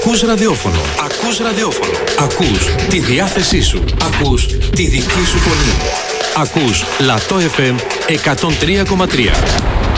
Ακούς ραδιόφωνο. Ακούς ραδιόφωνο. Ακούς τη διάθεσή σου. Ακούς τη δική σου φωνή. Ακούς Λατό FM 103,3.